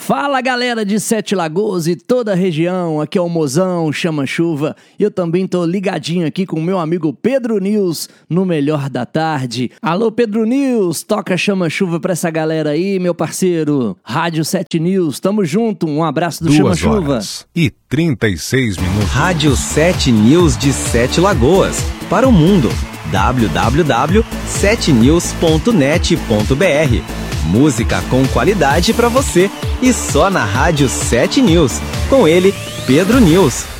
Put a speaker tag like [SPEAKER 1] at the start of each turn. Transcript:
[SPEAKER 1] Fala galera de Sete Lagoas e toda a região, aqui é o Mozão, Chama Chuva. E eu também tô ligadinho aqui com o meu amigo Pedro News no Melhor da Tarde. Alô Pedro News, toca Chama Chuva pra essa galera aí, meu parceiro. Rádio 7 News, tamo junto, um abraço do Chama Chuva.
[SPEAKER 2] 2 horas e 36 minutos.
[SPEAKER 3] Rádio 7 News de Sete Lagoas, para o mundo. www.7news.net.br. Música com qualidade pra você e só na Rádio 7 News. Com ele, Pedro News.